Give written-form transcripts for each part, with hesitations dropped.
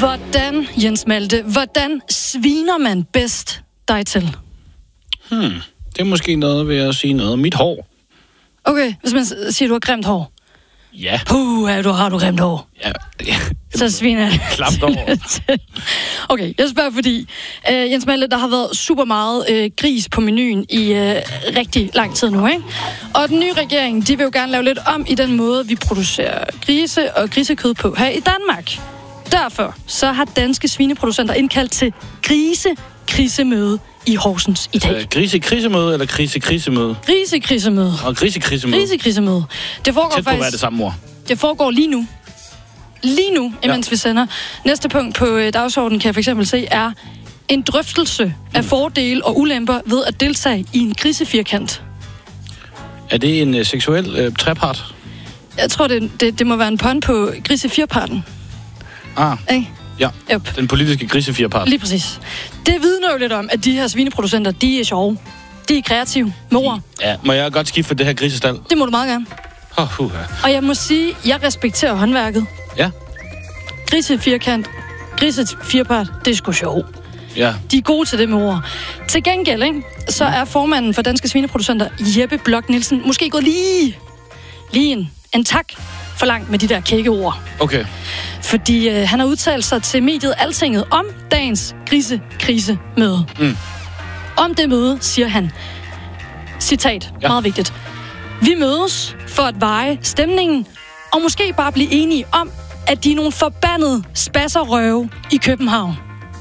Jens Malte, hvordan sviner man bedst dig til? Det er måske noget ved at sige noget om mit hår. Okay, hvis man siger, du har grimt hår. Ja. Har du grimt hår? Ja. Så sviner det. Klapt over. Okay, jeg spørger fordi, Jens Malte, der har været super meget gris på menuen i rigtig lang tid nu, ikke? Og den nye regering, de vil jo gerne lave lidt om i den måde, vi producerer grise og grisekød på her i Danmark. Derfor så har danske svineproducenter indkaldt til grisekrisemøde i Horsens i dag. Grisekrisemøde eller grisekrisemøde? Grisekrisemøde. Og grisekrisemøde. Grisekrisemøde. Det foregår tæt på, hvad er det samme ord? Det foregår lige nu. Imens vi sender. Næste punkt på dagsordenen, kan jeg for eksempel se, er en drøftelse af fordele og ulemper ved at deltage i en grisefirkant. Er det en seksuel trepart? Jeg tror, det må være en pun på grisefirparten. Ikke? Ja, yep. Den politiske grisefirpart. Lige præcis. Det vidner jo lidt om, at de her svineproducenter, de er sjove. De er kreative. Mor. Ja, må jeg godt skifte for det her grisestal? Det må du meget gerne. Og jeg må sige, jeg respekterer håndværket. Ja. Grisefirkant, grisefirpart, det er sgu sjovt. Ja. De er gode til det med ord. Til gengæld, ikke, så er formanden for Danske Svineproducenter, Jeppe Bloch Nielsen, måske gået lige en tak for langt med de der kække ord. Okay. Fordi han har udtalt sig til mediet Altinget om dagens grisekrisemøde. Om det møde siger han, citat, meget vigtigt: vi mødes for at veje stemningen, og måske bare blive enige om, at de er nogle forbandede spasserrøve i København.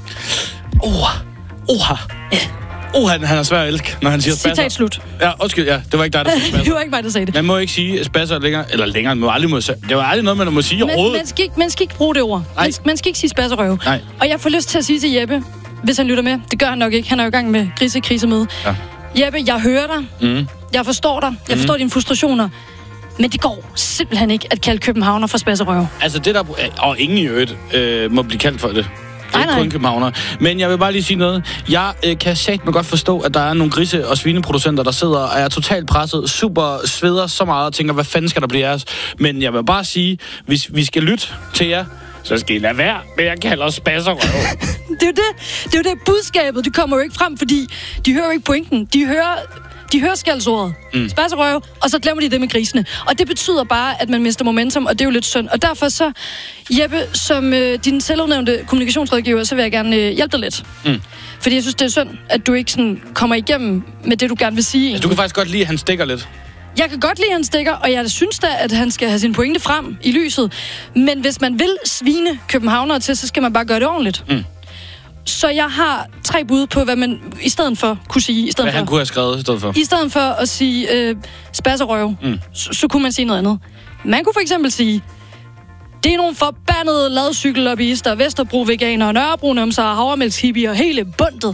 Han er svær at elske, når han siger spasser. Citat slut. Ja, undskyld, ja. Det var ikke dig, der sagde spasser. Det var ikke mig, der sagde det. Man må ikke sige spasser længere. Man må det var aldrig noget, man må sige overhovedet. Man skal ikke bruge det ord. Man skal ikke sige spasserrøve. Nej. Og jeg får lyst til at sige til Jeppe, hvis han lytter med, det gør han nok ikke, han er jo i gang med grisekrisemøde. Ja. Jeppe, jeg hører dig. Jeg forstår dig. Jeg forstår dine frustrationer. Men det går simpelthen ikke at kalde københavner for spasserøve. Altså det der... Og ingen i øvrigt må blive kaldt for det. Nej. Kun københavner. Men jeg vil bare lige sige noget. Jeg kan satme godt forstå, at der er nogle grise- og svineproducenter, der sidder og er totalt presset, super sveder så meget og tænker, hvad fanden skal der blive af os? Men jeg vil bare sige, hvis vi skal lytte til jer, så skal I lade være med at kalde os spasserøve. Det er jo det budskabet. Det kommer jo ikke frem, fordi de hører jo ikke pointen. De hører skældsordet, spasserøve, og så glemmer de det med grisene. Og det betyder bare, at man mister momentum, og det er jo lidt synd. Og derfor så, Jeppe, som din selvudnævnte kommunikationsrådgiver, så vil jeg gerne hjælpe dig lidt. Fordi jeg synes, det er synd, at du ikke sådan kommer igennem med det, du gerne vil sige. Altså, du kan faktisk godt lide, at han stikker lidt. Jeg kan godt lide, at han stikker, og jeg synes da, at han skal have sin pointe frem i lyset. Men hvis man vil svine københavnere til, så skal man bare gøre det ordentligt. Så jeg har 3 bud på, hvad man i stedet for kunne sige. Hvad han kunne have skrevet i stedet for? I stedet for at sige spasserøv, så kunne man sige noget andet. Man kunne for eksempel sige, det er nogle forbandede ladcykellobbyister, Vesterbro-veganere, Nørrebro-numser, havremælkshippier, hele bundet.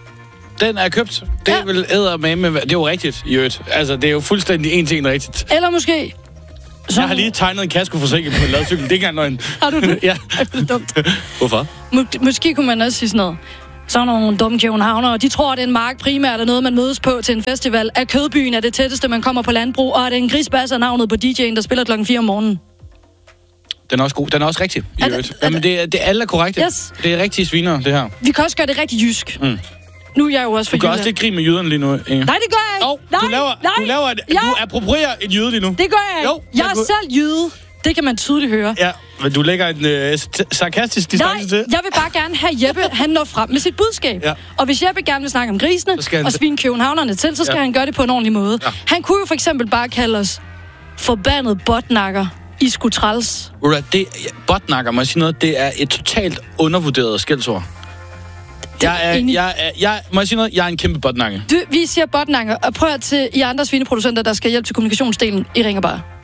Den er købt. Det vil eddermame. Det er jo rigtigt, i øvrigt. Altså, det er jo fuldstændig en ting rigtigt. Eller måske... Jeg har lige tegnet en kaskoforsikring på en ladcykel. Det er ikke engang løgn. Har du det? Ja. Det er dumt. Hvorfor? Måske kunne man også sige sådan noget. Så nogle dumme københavnere, de tror, at en mark primært er noget, man mødes på til en festival. At Kødbyen er det tætteste, man kommer på landbrug, og at en grisbasse er navnet på DJ'en, der spiller klokken 4 om morgenen. Den er også god. Den er også rigtig, i øvrigt. Jamen, det er alle korrekte. Yes. Det er rigtige sviner, det her. Vi kan også gøre det rigtig jysk. Nu er jeg jo også for Du gør også lidt grin med jyderne lige nu, Inge. Nej, det gør jeg ikke. Du approprierer en jyde lige nu. Det gør jeg ikke. Jeg er selv jyde. Det kan man tydeligt høre. Ja, men du lægger en sarkastisk distance til. Jeg vil bare gerne have Jeppe, han når frem med sit budskab. Ja. Og hvis Jeppe gerne vil snakke om grisene og svine københavnerne til, så skal han gøre det på en ordentlig måde. Ja. Han kunne jo for eksempel bare kalde os forbandet botnakker. I skulle træls. Botnakker, må jeg sige noget, det er et totalt undervurderet skældsord. Må jeg sige noget? Jeg er en kæmpe botnakke. Vi siger botnakker, og prøv at til I andre svineproducenter, der skal hjælpe til kommunikationsdelen. I ringer bare.